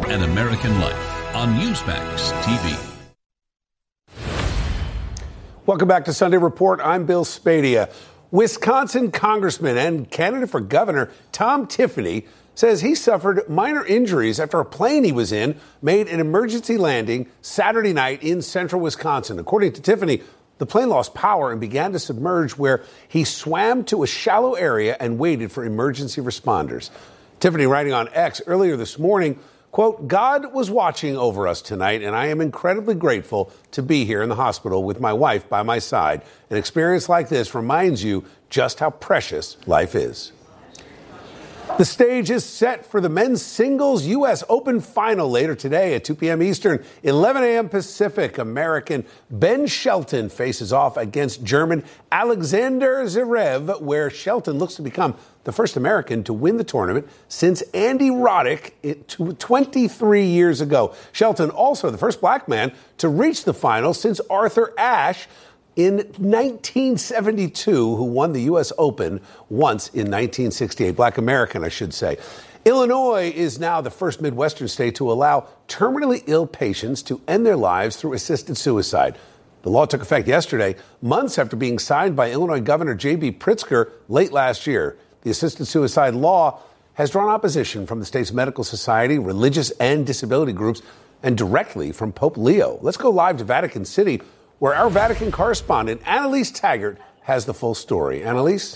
An American Life on Newsmax TV. Welcome back to Sunday Report. I'm Bill Spadea. Wisconsin Congressman and candidate for governor Tom Tiffany says he suffered minor injuries after a plane he was in made an emergency landing Saturday night in central Wisconsin. According to Tiffany, the plane lost power and began to submerge, where he swam to a shallow area and waited for emergency responders. Tiffany, writing on X earlier this morning, quote, "God was watching over us tonight, and I am incredibly grateful to be here in the hospital with my wife by my side. An experience like this reminds you just how precious life is." The stage is set for the men's singles U.S. Open final later today at 2 p.m. Eastern, 11 a.m. Pacific. American Ben Shelton faces off against German Alexander Zverev, where Shelton looks to become the first American to win the tournament since Andy Roddick 23 years ago. Shelton also the first black man to reach the final since Arthur Ashe in 1972, who won the U.S. Open once in 1968. Black American, I should say. Illinois is now the first Midwestern state to allow terminally ill patients to end their lives through assisted suicide. The law took effect yesterday, months after being signed by Illinois Governor J.B. Pritzker late last year. The assisted suicide law has drawn opposition from the state's medical society, religious and disability groups, and directly from Pope Leo. Let's go live to Vatican City, where our Vatican correspondent, Annalise Taggart, has the full story. Annalise?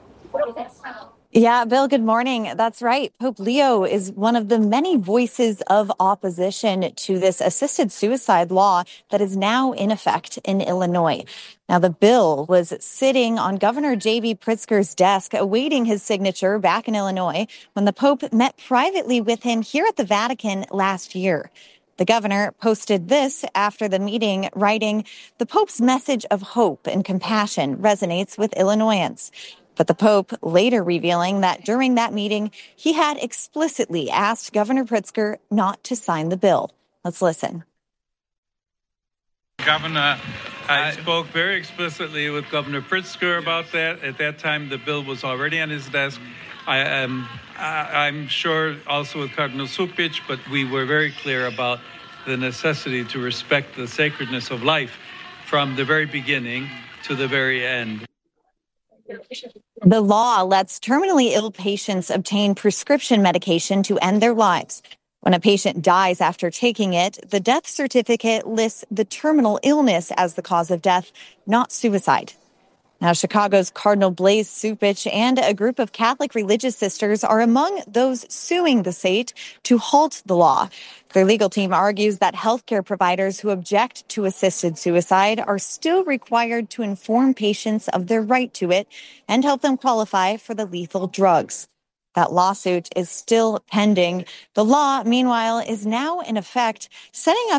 Yeah, Bill, good morning. That's right. Pope Leo is one of the many voices of opposition to this assisted suicide law that is now in effect in Illinois. Now, the bill was sitting on Governor J.B. Pritzker's desk, awaiting his signature back in Illinois when the Pope met privately with him here at the Vatican last year. The governor posted this after the meeting, writing, "The Pope's message of hope and compassion resonates with Illinoisans." But the Pope later revealing that during that meeting, he had explicitly asked Governor Pritzker not to sign the bill. Let's listen. Governor, I spoke very explicitly with Governor Pritzker about that. At that time, the bill was already on his desk. I'm sure also with Cardinal Cupich, but we were very clear about the necessity to respect the sacredness of life from the very beginning to the very end. The law lets terminally ill patients obtain prescription medication to end their lives. When a patient dies after taking it, the death certificate lists the terminal illness as the cause of death, not suicide. Now, Chicago's Cardinal Blaise Cupich and a group of Catholic religious sisters are among those suing the state to halt the law. Their legal team argues that healthcare providers who object to assisted suicide are still required to inform patients of their right to it and help them qualify for the lethal drugs. That lawsuit is still pending. The law, meanwhile, is now in effect, setting up